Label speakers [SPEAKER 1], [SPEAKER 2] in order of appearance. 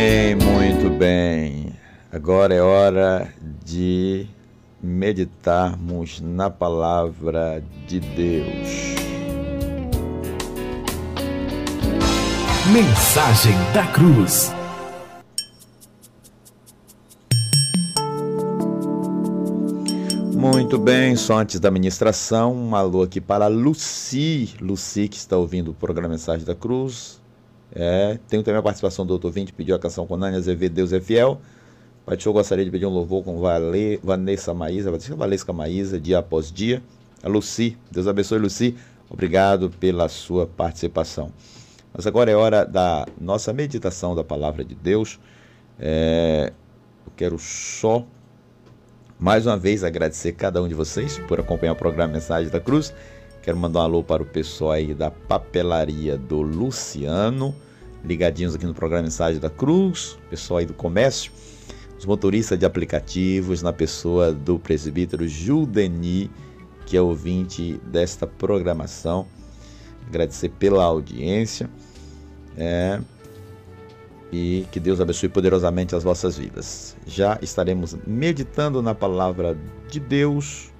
[SPEAKER 1] Muito bem. Agora é hora de meditarmos na palavra de Deus.
[SPEAKER 2] Mensagem da Cruz.
[SPEAKER 1] Muito bem, só antes da ministração, um alô aqui para Luci, que está ouvindo o programa Mensagem da Cruz. Tenho também a participação do outro ouvinte, pediu a canção com Nani Azevedo, Deus é Fiel. Pai do show, gostaria de pedir um louvor com Valesca Maísa, dia após dia. A Luci, Deus abençoe, Luci, obrigado pela sua participação. Mas agora é hora da nossa meditação da palavra de Deus. Eu quero só mais uma vez agradecer cada um de vocês por acompanhar o programa Mensagem da Cruz. Quero mandar um alô para o pessoal aí da papelaria do Luciano, ligadinhos aqui no programa Mensagem da Cruz, pessoal aí do comércio, os motoristas de aplicativos, na pessoa do presbítero Judeni, que é ouvinte desta programação. Agradecer pela audiência e que Deus abençoe poderosamente as vossas vidas. Já estaremos meditando na palavra de Deus